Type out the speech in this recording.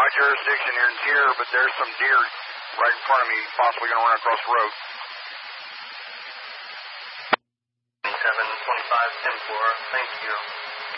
jurisdiction here, but there's some deer right in front of me, possibly going to run across the road. 725-10-4, thank you.